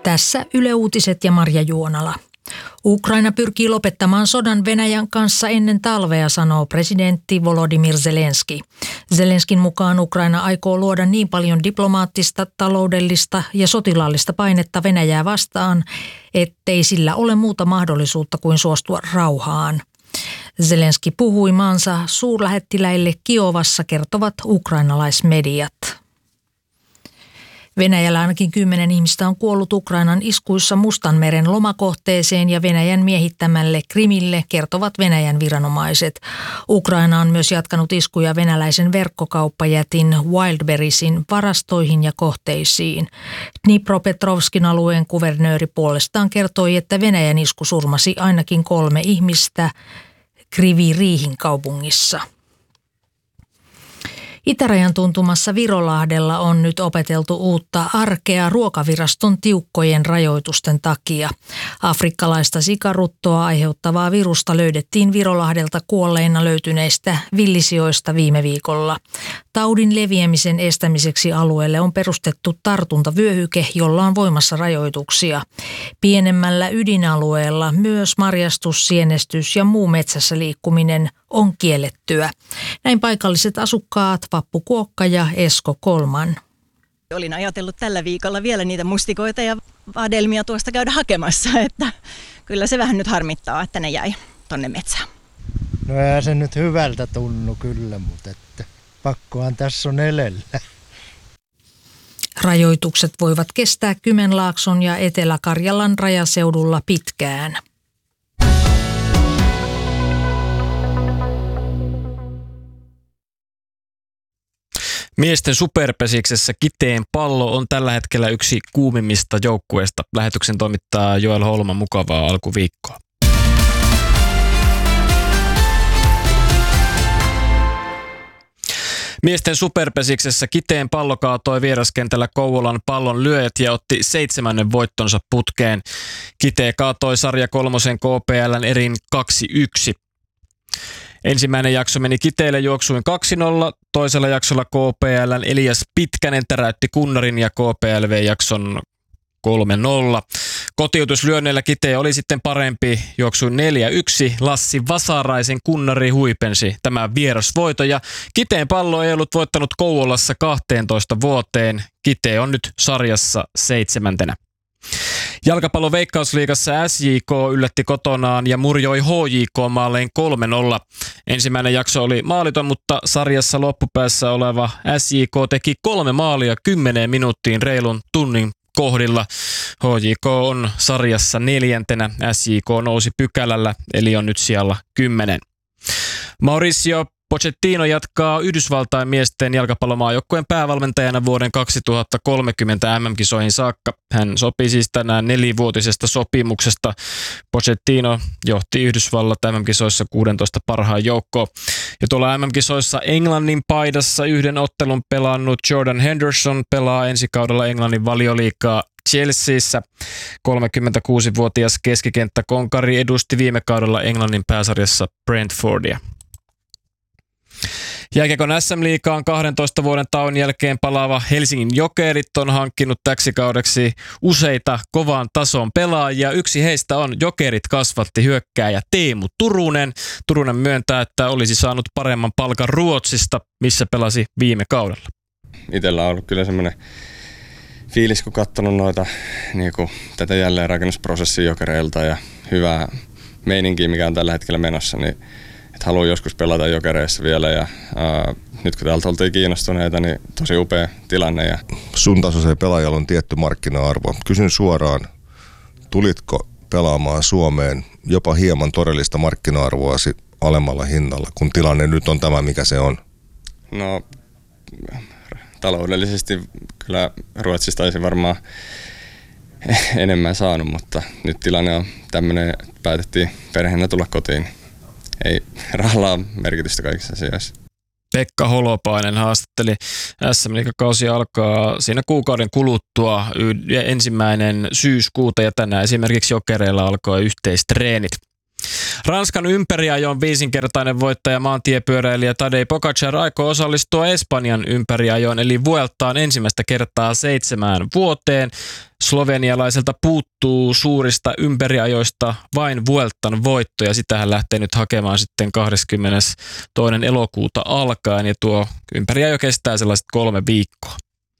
Tässä Yle Uutiset ja Marja Juonala. Ukraina pyrkii lopettamaan sodan Venäjän kanssa ennen talvea, sanoo presidentti Volodymyr Zelenski. Zelenskin mukaan Ukraina aikoo luoda niin paljon diplomaattista, taloudellista ja sotilaallista painetta Venäjää vastaan, ettei sillä ole muuta mahdollisuutta kuin suostua rauhaan. Zelenski puhui maansa suurlähettiläille Kiovassa, kertovat ukrainalaismediat. Venäjällä ainakin 10 ihmistä on kuollut Ukrainan iskuissa Mustanmeren lomakohteeseen ja Venäjän miehittämälle Krimille, kertovat Venäjän viranomaiset. Ukraina on myös jatkanut iskuja venäläisen verkkokauppajätin Wildberriesin varastoihin ja kohteisiin. Dnipropetrovskin alueen kuvernööri puolestaan kertoi, että Venäjän isku surmasi ainakin 3 ihmistä Kryvyi-Rihin kaupungissa. Itärajan tuntumassa Virolahdella on nyt opeteltu uutta arkea Ruokaviraston tiukkojen rajoitusten takia. Afrikkalaista sikaruttoa aiheuttavaa virusta löydettiin Virolahdelta kuolleina löytyneistä villisijoista viime viikolla. Taudin leviämisen estämiseksi alueelle on perustettu tartuntavyöhyke, jolla on voimassa rajoituksia. Pienemmällä ydinalueella myös marjastus, sienestys ja muu metsässä liikkuminen on kiellettyä. Näin paikalliset asukkaat Vappu Kuokka ja Esko Kolman. Olin ajatellut tällä viikolla vielä niitä mustikoita ja vadelmia tuosta käydä hakemassa, että kyllä se vähän nyt harmittaa, että ne jäi tonne metsään. No eihän se nyt hyvältä tunnu kyllä, mutta että pakkohan tässä on elellä. Rajoitukset voivat kestää Kymenlaakson ja Etelä-Karjalan rajaseudulla pitkään. Miesten superpesiksessä Kiteen Pallo on tällä hetkellä yksi kuumimmista joukkueista. Lähetyksen toimittaa Joel Holma, mukavaa alkuviikkoa. Miesten superpesiksessä Kiteen Pallo kaatoi vieraskentällä Kouvolan Pallon lyöjät ja otti 7. voittonsa putkeen. Kitee kaatoi sarja 3 KPL:n erin 2-1. Ensimmäinen jakso meni Kiteelle juoksuin 2-0, toisella jaksolla KPL:n Elias Pitkänen täräytti Kunnarin ja KPLV-jakson 3-0. Kotiutuslyönneillä Kitee oli sitten parempi, juoksuin 4-1. Lassi Vasaraisen Kunnari huipensi tämän vierasvoiton ja Kiteen Pallo ei ollut voittanut Kouvolassa 12 vuoteen. Kitee on nyt sarjassa 7. Jalkapallon Veikkausliigassa SJK yllätti kotonaan ja murjoi HJK maalleen 3-0. Ensimmäinen jakso oli maaliton, mutta sarjassa loppupäässä oleva SJK teki 3 maalia 10 minuuttiin reilun tunnin kohdilla. HJK on sarjassa 4. SJK nousi pykälällä, eli on nyt siellä 10. Mauricio Pochettino jatkaa Yhdysvaltain miesten jalkapallomaajoukkueen päävalmentajana vuoden 2030 MM-kisoihin saakka. Hän sopi siis tänään 4-vuotisesta sopimuksesta. Pochettino johti Yhdysvallat MM-kisoissa 16 parhaan joukkoon. Ja tuolla MM-kisoissa Englannin paidassa 1 ottelun pelannut Jordan Henderson pelaa ensi kaudella Englannin Valioliigaa Chelseassa. 36-vuotias keskikenttäkonkari edusti viime kaudella Englannin pääsarjassa Brentfordia. Jääkiekon SM-liigaan 12 vuoden tauon jälkeen palaava Helsingin Jokerit on hankkinut täksi kaudeksi useita kovan tason pelaajia. Yksi heistä on Jokerit kasvatti hyökkääjä Teemu Turunen. Turunen myöntää, että olisi saanut paremman palkan Ruotsista, missä pelasi viime kaudella. Itsellä on ollut kyllä semmoinen fiilis, kun katsonut noita tätä jälleenrakennusprosessia Jokereilta ja hyvää meininkiä, mikä on tällä hetkellä menossa, niin haluan joskus pelata Jokereissa vielä ja nyt kun täältä oltiin kiinnostuneita, niin tosi upea tilanne. Ja sun tasoiseen pelaajalla on tietty markkina-arvo. Kysyn suoraan, tulitko pelaamaan Suomeen jopa hieman todellista markkina-arvoasi alemmalla hinnalla, kun tilanne nyt on tämä, mikä se on? No, taloudellisesti kyllä Ruotsista olisi varmaan enemmän saanut, mutta nyt tilanne on tämmöinen, päätettiin perheenä tulla kotiin. Ei rahalla ole merkitystä kaikissa asioissa. Pekka Holopainen haastatteli. SM-liigakausi alkaa siinä kuukauden kuluttua 1. syyskuuta ja tänään esimerkiksi Jokereilla alkoi yhteistreenit. Ranskan ympäriajon 5-kertainen voittaja maantiepyöräilijä Tadej Pogačar aikoo osallistua Espanjan ympäriajoon eli Vueltaan ensimmäistä kertaa 7 vuoteen. Slovenialaiselta puuttuu suurista ympäriajoista vain Vueltan voitto ja sitä hän lähtee nyt hakemaan sitten 22. elokuuta alkaen ja tuo ympäriajo kestää sellaiset 3 viikkoa.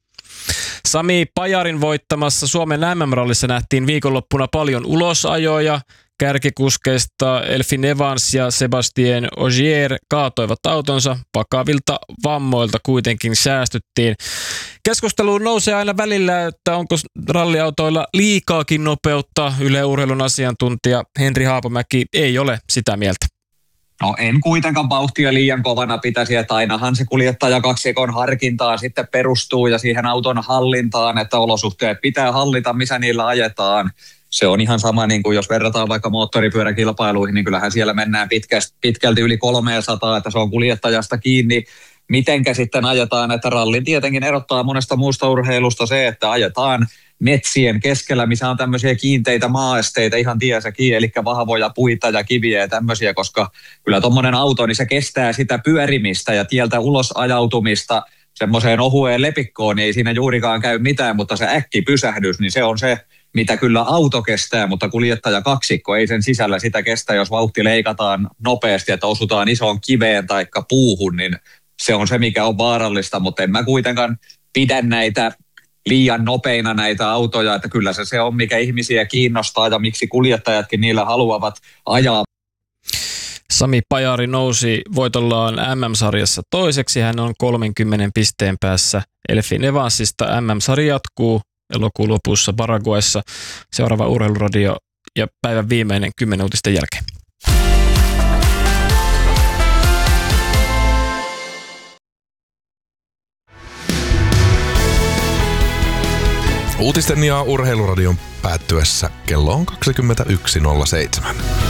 Sami Pajarin voittamassa Suomen MM-rallissa nähtiin viikonloppuna paljon ulosajoja. Kärkikuskeista Elfyn Evans ja Sebastien Ogier kaatoivat autonsa. Vakavilta vammoilta kuitenkin säästyttiin. Keskusteluun nousee aina välillä, että onko ralliautoilla liikaakin nopeutta. Yle Urheilun asiantuntija Henri Haapamäki ei ole sitä mieltä. No en kuitenkaan vauhtia liian kovana pitäisi, että ainahan se kuljettajakaksikon harkintaan sitten perustuu ja siihen auton hallintaan, että olosuhteet pitää hallita, missä niillä ajetaan. Se on ihan sama, niin kuin jos verrataan vaikka moottoripyöräkilpailuihin, niin kyllähän siellä mennään pitkälti yli 300, että se on kuljettajasta kiinni. Mitenkä sitten ajetaan, että rallin tietenkin erottaa monesta muusta urheilusta se, että ajetaan metsien keskellä, missä on tämmöisiä kiinteitä maaesteitä ihan tiessäkin, eli vahvoja puita ja kiviä ja tämmöisiä, koska kyllä tuommoinen auto, niin se kestää sitä pyörimistä ja tieltä ulos ajautumista semmoiseen ohueen lepikkoon, niin ei siinä juurikaan käy mitään, mutta se äkkipysähdys, niin se on se, mitä kyllä auto kestää, mutta kuljettajakaksikko ei sen sisällä sitä kestä, jos vauhti leikataan nopeasti, että osutaan isoon kiveen tai puuhun, niin se on se, mikä on vaarallista, mutta en mä kuitenkaan pidä näitä liian nopeina näitä autoja, että kyllä se on, mikä ihmisiä kiinnostaa ja miksi kuljettajatkin niillä haluavat ajaa. Sami Pajari nousi voitollaan MM-sarjassa toiseksi. Hän on 30 pisteen päässä Elfyn Evansista. MM-sarja jatkuu elokuun lopussa Paraguayssa. Seuraava Urheiluradio ja päivän viimeinen 10 uutisten jälkeen. Uutisten ja Urheiluradion päättyessä kello on 21.07.